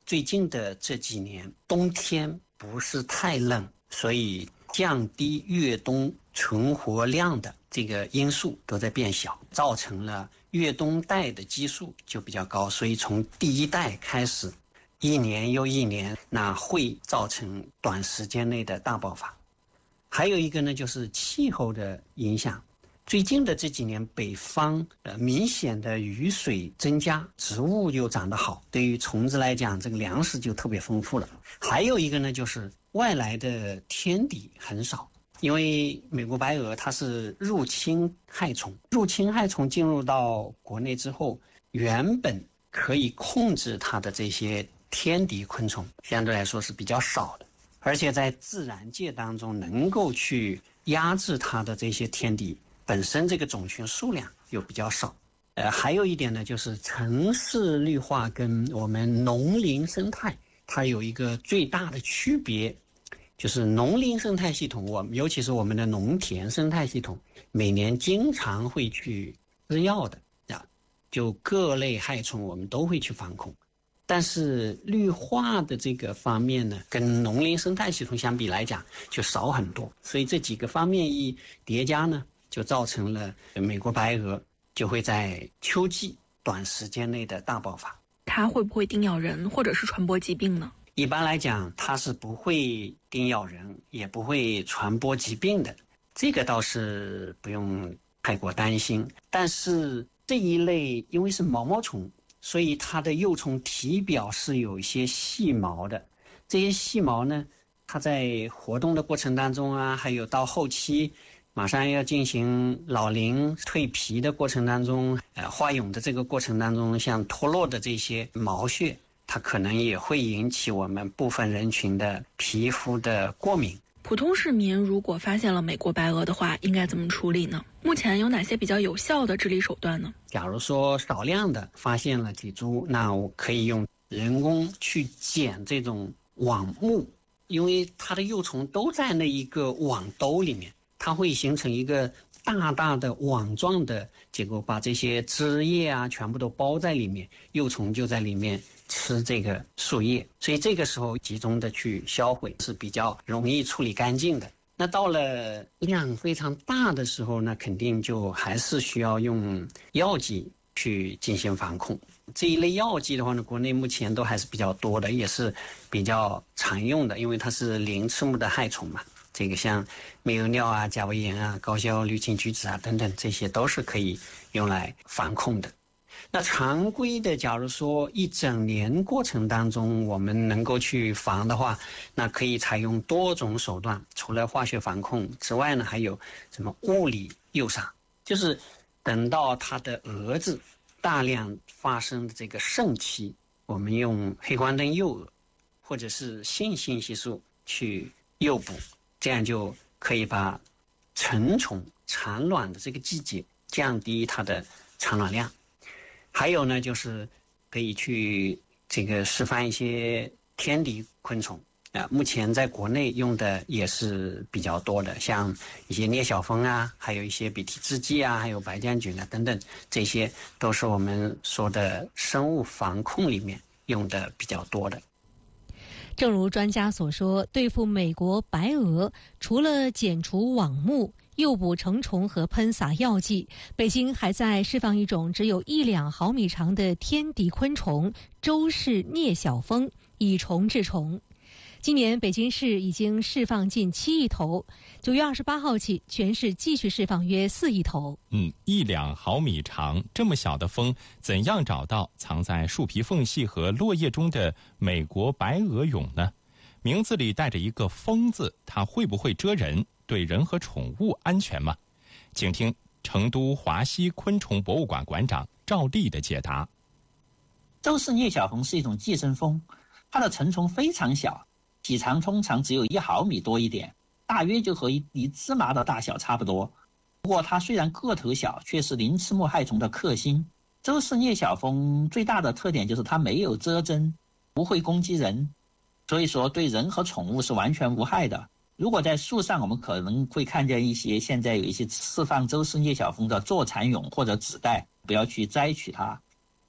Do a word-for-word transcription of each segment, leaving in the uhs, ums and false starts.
最近的这几年冬天不是太冷，所以降低越冬存活量的这个因素都在变小，造成了越冬带的基数就比较高，所以从第一代开始一年又一年，那会造成短时间内的大爆发。还有一个呢，就是气候的影响。最近的这几年，北方呃明显的雨水增加，植物又长得好，对于虫子来讲，这个粮食就特别丰富了。还有一个呢，就是外来的天敌很少，因为美国白蛾它是入侵害虫，入侵害虫进入到国内之后，原本可以控制它的这些天敌昆虫，相对来说是比较少的。而且在自然界当中能够去压制它的这些天敌，本身这个种群数量又比较少。呃，还有一点呢，就是城市绿化跟我们农林生态它有一个最大的区别，就是农林生态系统，我尤其是我们的农田生态系统，每年经常会去施药的啊，就各类害虫我们都会去防控。但是绿化的这个方面呢，跟农林生态系统相比来讲就少很多，所以这几个方面一叠加呢，就造成了美国白蛾就会在秋季短时间内的大爆发。 它会不会叮咬人或者是传播疾病呢？ 一般来讲，它是不会叮咬人，也不会传播疾病的，这个倒是不用太过担心。但是这一类因为是毛毛虫，所以它的幼虫体表是有一些细毛的，这些细毛呢，它在活动的过程当中啊，还有到后期马上要进行老龄蜕皮的过程当中，呃，化蛹的这个过程当中，像脱落的这些毛屑，它可能也会引起我们部分人群的皮肤的过敏。 普通市民如果发现了美国白蛾的话，应该怎么处理呢？目前有哪些比较有效的治理手段呢？ 假如说少量的发现了几株，那我可以用人工去剪这种网目，因为它的幼虫都在那一个网兜里面，它会形成一个大大的网状的结构，把这些枝叶啊全部都包在里面，幼虫就在里面吃这个树叶，所以这个时候集中的去销毁是比较容易处理干净的。那到了量非常大的时候呢，肯定就还是需要用药剂去进行防控。这一类药剂的话呢，国内目前都还是比较多的，也是比较常用的，因为它是鳞翅目的害虫嘛。这个像疟油尿啊、甲胃炎啊、高硝氯氰菊酯啊等等，这些都是可以用来防控的。那常规的，假如说一整年过程当中我们能够去防的话，那可以采用多种手段，除了化学防控之外呢，还有什么物理诱杀，就是等到它的蛾子大量发生的这个盛期，我们用黑光灯诱蛾或者是性信息素去诱捕，这样就可以把成虫产卵的这个季节降低它的产卵量。还有呢，就是可以去这个示范一些天敌昆虫啊、呃，目前在国内用的也是比较多的，像一些聂小蜂啊，还有一些比涕制剂啊，还有白将菌啊等等，这些都是我们说的生物防控里面用的比较多的。 正如专家所说，对付美国白蛾，除了剪除网目、诱捕成虫和喷洒药剂，北京还在释放一种只有一两毫米长的天敌昆虫——周氏聂小蜂，以虫治虫。今年北京市已经释放近七亿头，九月二十八号起，全市继续释放约四亿头。 嗯，一两毫米长，这么小的蜂，怎样找到藏在树皮缝隙和落叶中的美国白蛾蛹呢？名字里带着一个“蜂”字，它会不会蛰人？对人和宠物安全吗？请听成都华西昆虫博物馆馆长赵丽的解答。 周氏聂小蜂是一种寄生蜂，它的成虫非常小，体长通常只有一毫米多一点，大约就和一粒芝麻的大小差不多。不过它虽然个头小，却是鳞翅目害虫的克星。周氏聂小蜂最大的特点就是它没有蛰针，不会攻击人，所以说对人和宠物是完全无害的。如果在树上，我们可能会看见一些现在有一些释放周氏聂小蜂的坐蚕蛹或者纸袋，不要去摘取它。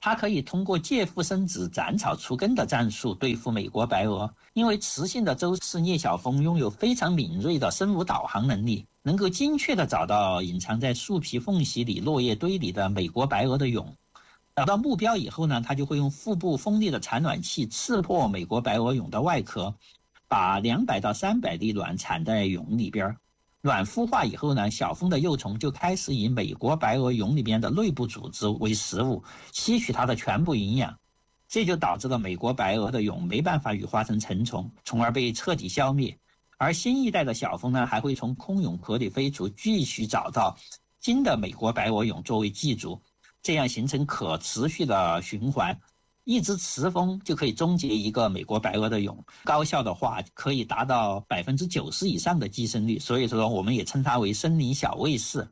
它可以通过借腹生子、斩草除根的战术对付美国白鹅，因为雌性的周氏聂小蜂拥有非常敏锐的生物导航能力，能够精确地找到隐藏在树皮缝隙里、落叶堆里的美国白鹅的蛹。找到目标以后呢，它就会用腹部锋利的产卵器刺破美国白鹅蛹的外壳，把两百到三百粒卵产在蛹里边。卵孵化以后呢，小蜂的幼虫就开始以美国白鹅蛹里边的内部组织为食物，吸取它的全部营养，这就导致了美国白鹅的蛹没办法羽化成成虫，从而被彻底消灭。而新一代的小蜂呢，还会从空蛹壳里飞出，继续找到新的美国白鹅蛹作为寄主，这样形成可持续的循环。一只雌蜂就可以终结一个美国白鹅的蛹，高效的话可以达到百分之九十以上的寄生率，所以说我们也称它为森林小卫士。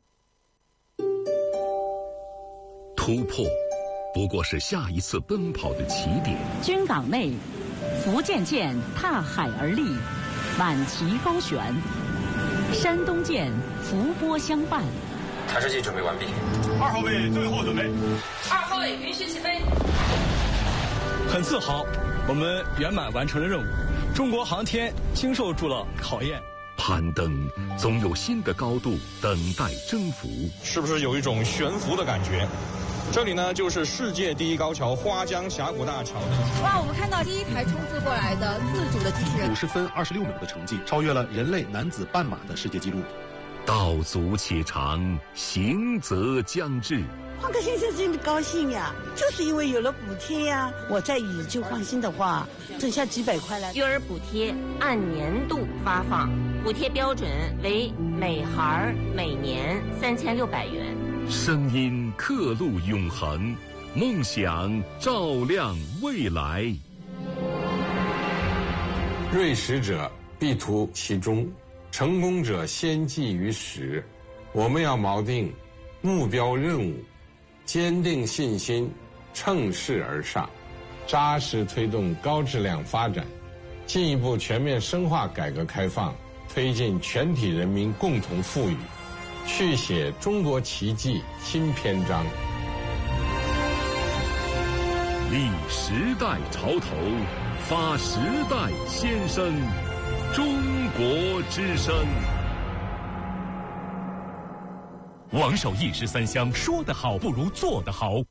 突破不过是下一次奔跑的起点。 军港内，福建舰踏海而立，满旗高悬；山东舰伏波相伴。 查试剂准备完毕。 二号位最后准备。 二号位允许起飞。 很自豪，我们圆满完成了任务。中国航天经受住了考验。 攀登总有新的高度等待征服， 是不是有一种悬浮的感觉？这里呢，就是世界第一高桥花江峡谷大桥。 哇，我们看到第一台冲刺过来的自主的机器人， 五十分二十六秒的成绩，超越了人类男子半马的世界纪录。 道阻且长，行则将至。 换个先生真的高兴呀，就是因为有了补贴呀。我再以旧换新的话，剩下几百块了。 育儿补贴按年度发放，补贴标准为每孩每年三千六百元。 声音刻录永恒，梦想照亮未来。 锐实者必图其中，成功者先记于始。我们要锚定目标任务，坚定信心，乘势而上，扎实推动高质量发展，进一步全面深化改革开放，推进全体人民共同富裕，续写中国奇迹新篇章。 立时代潮头，发时代先声，中国之声。 王守义十三香，说得好不如做得好。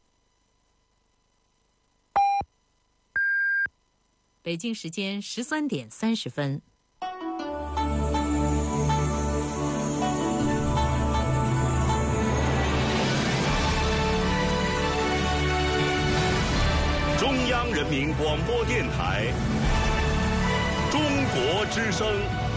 北京时间十三点三十分。 中央人民广播电台，中国之声。